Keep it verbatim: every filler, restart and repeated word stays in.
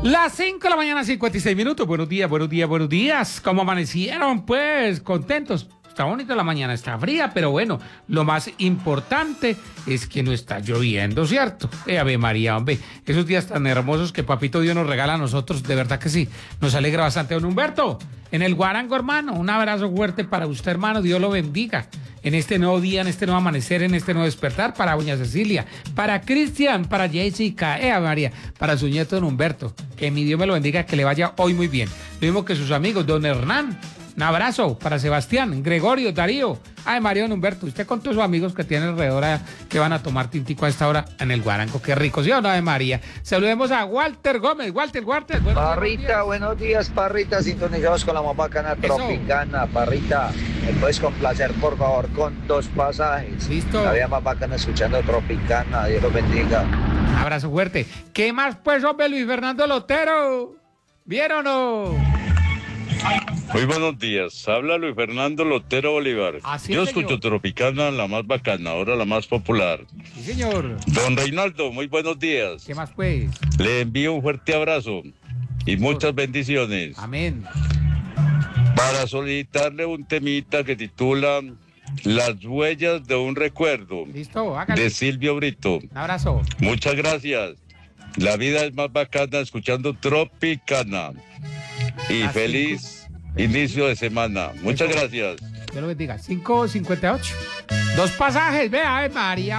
Las cinco de la mañana, cincuenta y seis minutos. Buenos días, buenos días, buenos días. ¿Cómo amanecieron? Pues contentos. Está bonito la mañana, está fría, pero bueno, lo más importante es que no está lloviendo, ¿cierto? Eh, Ave María, hombre, esos días tan hermosos que Papito Dios nos regala a nosotros, de verdad que sí, nos alegra bastante. Don Humberto, en el Guarango, hermano, un abrazo fuerte para usted, hermano, Dios lo bendiga. En este nuevo día, en este nuevo amanecer, en este nuevo despertar, para doña Cecilia, para Cristian, para Jessica, eh, Ave María, para su nieto don Humberto, que mi Dios me lo bendiga, que le vaya hoy muy bien. Lo mismo que sus amigos, don Hernán. Un abrazo para Sebastián, Gregorio, Darío. Ay, María Don Humberto, usted con todos sus amigos que tiene alrededor a, que van a tomar tintico a esta hora en el Guarango. Qué rico, ¿sí o no, de María? Saludemos a Walter Gómez. Walter, Walter. Buenos Parrita, días. buenos días, Parrita. Sintonizados con la más bacana Tropicana. Parrita, ¿me puedes complacer, por favor, con dos pasajes? Listo. La vida más bacana escuchando Tropicana. Dios los bendiga. Un abrazo fuerte. ¿Qué más, pues, hombre, Luis Fernando Lotero? ¿Vieron o no? Muy buenos días, habla Luis Fernando Lotero Bolívar. Así Yo es, escucho señor. Tropicana, la más bacana, ahora la más popular. Sí, señor. Don Reinaldo, muy buenos días. ¿Qué más, pues? Le envío un fuerte abrazo y muchas bendiciones. Amén. Para solicitarle un temita que titula Las huellas de un recuerdo, Listo, hágale. de Silvio Brito. Un abrazo. Muchas gracias. La vida es más bacana escuchando Tropicana. Y Las feliz cinco. inicio de semana. Muchas Eso. gracias. Dios lo bendiga. cinco cincuenta y ocho. Dos pasajes, vea, Ave María.